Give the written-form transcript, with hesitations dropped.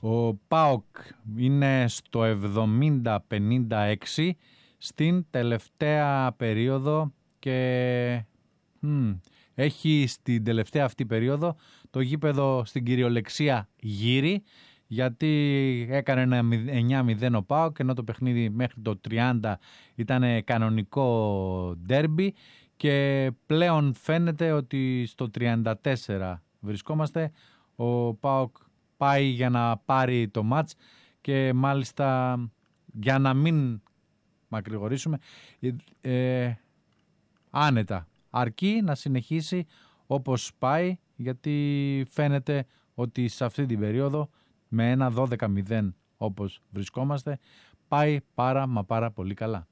Ο ΠΑΟΚ είναι στο 70-56 στην τελευταία περίοδο και έχει στην τελευταία αυτή περίοδο το γήπεδο στην κυριολεξία γύρι, γιατί έκανε ένα 9-0 ο ΠΑΟΚ, ενώ το παιχνίδι μέχρι το 30 ήταν κανονικό ντέρμπι και πλέον φαίνεται ότι στο 34 βρισκόμαστε. Ο ΠΑΟΚ πάει για να πάρει το μάτς και μάλιστα, για να μην μακρηγορήσουμε, άνετα αρκεί να συνεχίσει όπως πάει, γιατί φαίνεται ότι σε αυτή την περίοδο με ένα 12-0 όπως βρισκόμαστε πάει πάρα μα πάρα πολύ καλά.